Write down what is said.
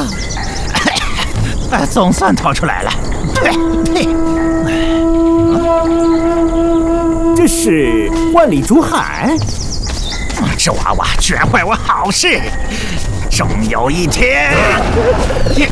总算掏出来了。呸！ 这是万里竹海。 这娃娃居然坏我好事！终有一天，